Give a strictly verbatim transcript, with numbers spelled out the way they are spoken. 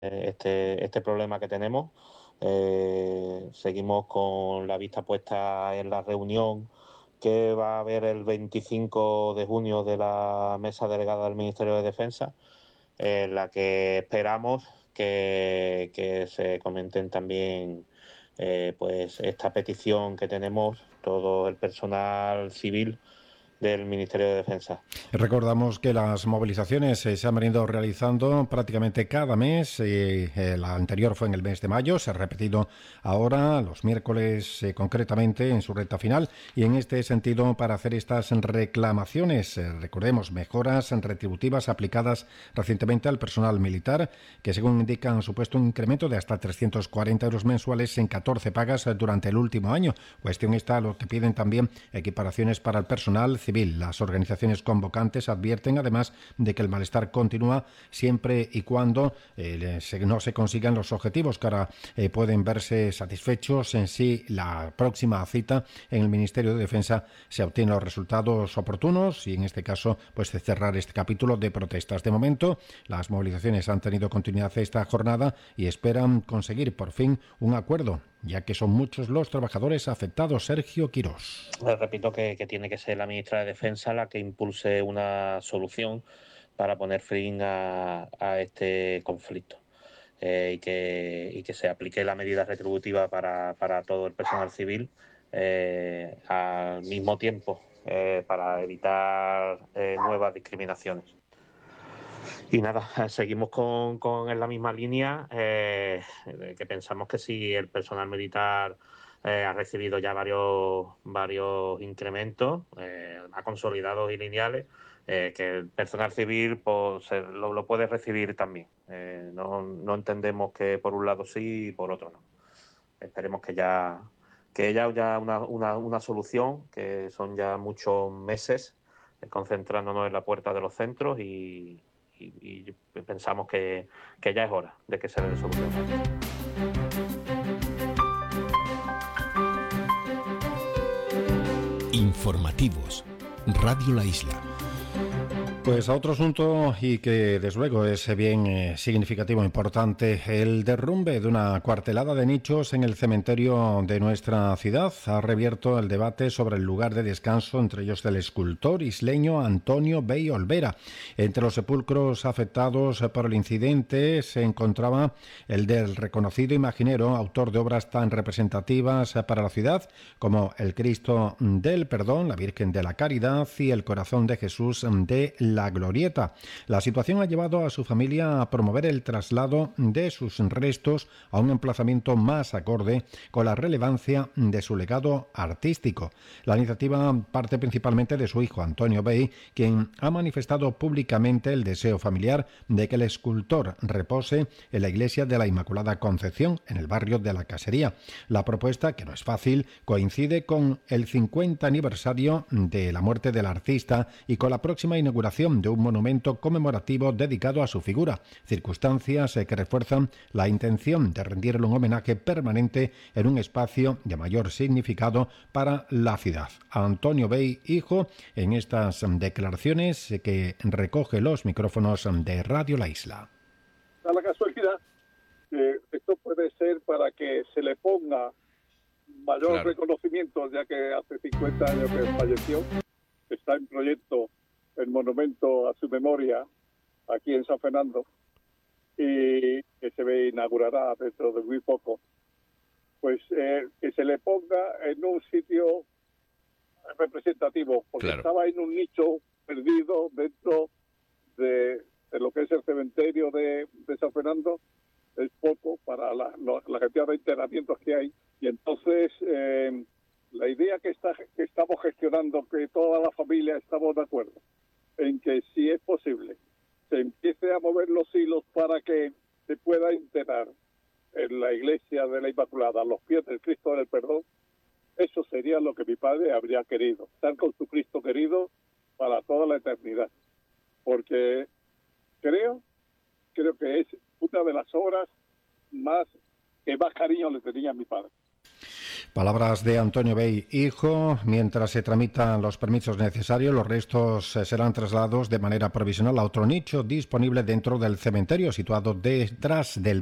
este, este problema que tenemos. Eh, seguimos con la vista puesta en la reunión que va a haber el veinticinco de junio de la mesa delegada del Ministerio de Defensa, en la que esperamos que, que se comenten también eh, pues esta petición que tenemos todo el personal civil del Ministerio de Defensa. Recordamos que las movilizaciones eh, se han venido realizando prácticamente cada mes. Eh, eh, la anterior fue en el mes de mayo, se ha repetido ahora los miércoles eh, concretamente en su recta final, y en este sentido para hacer estas reclamaciones, eh, recordemos, mejoras retributivas aplicadas recientemente al personal militar, que según indican han supuesto un incremento de hasta trescientos cuarenta euros mensuales en catorce pagas durante el último año. Cuestión está lo que piden también equiparaciones para el personal civil. Las organizaciones convocantes advierten además de que el malestar continúa siempre y cuando eh, no se consigan los objetivos que ahora eh, pueden verse satisfechos en sí la próxima cita en el Ministerio de Defensa se obtienen los resultados oportunos y en este caso pues de cerrar este capítulo de protestas. De momento las movilizaciones han tenido continuidad esta jornada y esperan conseguir por fin un acuerdo, ya que son muchos los trabajadores afectados. Sergio Quirós. Les repito que, que tiene que ser la ministra de Defensa la que impulse una solución para poner fin a, a este conflicto eh, y, que, y que se aplique la medida retributiva para, para todo el personal civil eh, al mismo tiempo eh, para evitar eh, nuevas discriminaciones. Y nada, seguimos con, con en la misma línea, eh, que pensamos que si el personal militar eh, ha recibido ya varios, varios incrementos, eh, más consolidados y lineales, eh, que el personal civil pues, se, lo, lo puede recibir también. Eh, no, no entendemos que por un lado sí y por otro no. Esperemos que ya que haya ya una, una, una solución, que son ya muchos meses eh, concentrándonos en la puerta de los centros y, y, y pensamos que, que ya es hora de que se le dé solución. Informativos. Radio La Isla. Pues a otro asunto y que desde luego es bien eh, significativo, importante, el derrumbe de una cuartelada de nichos en el cementerio de nuestra ciudad ha reabierto el debate sobre el lugar de descanso, entre ellos del escultor isleño Antonio Bey Olvera. Entre los sepulcros afectados por el incidente se encontraba el del reconocido imaginero, autor de obras tan representativas para la ciudad como el Cristo del Perdón, la Virgen de la Caridad y el Corazón de Jesús de la Glorieta. La situación ha llevado a su familia a promover el traslado de sus restos a un emplazamiento más acorde con la relevancia de su legado artístico. La iniciativa parte principalmente de su hijo Antonio Bey, quien ha manifestado públicamente el deseo familiar de que el escultor repose en la iglesia de la Inmaculada Concepción, en el barrio de la Casería. La propuesta, que no es fácil, coincide con el cincuenta aniversario de la muerte del artista y con la próxima inauguración de un monumento conmemorativo dedicado a su figura, circunstancias que refuerzan la intención de rendirle un homenaje permanente en un espacio de mayor significado para la ciudad. Antonio Bey, hijo, en estas declaraciones que recoge los micrófonos de Radio La Isla. Da la casualidad que esto puede ser para que se le ponga mayor claro. reconocimiento, ya que hace cincuenta años que falleció. Está en proyecto el monumento a su memoria aquí en San Fernando y que se inaugurará dentro de muy poco. Pues eh, que se le ponga en un sitio representativo, porque claro. estaba en un nicho perdido dentro de, de lo que es el cementerio de, de San Fernando. Es poco para la, la, la cantidad de enterramientos que hay, y entonces eh, la idea que, está, que estamos gestionando, que toda la familia estamos de acuerdo en que si es posible se empiece a mover los hilos para que se pueda enterrar en la iglesia de la Inmaculada a los pies del Cristo del Perdón. Eso sería lo que mi padre habría querido, estar con su Cristo querido para toda la eternidad, porque creo creo que es una de las obras más que más cariño le tenía a mi padre. Palabras de Antonio Bey, hijo. Mientras se tramitan los permisos necesarios, los restos serán trasladados de manera provisional a otro nicho disponible dentro del cementerio situado detrás del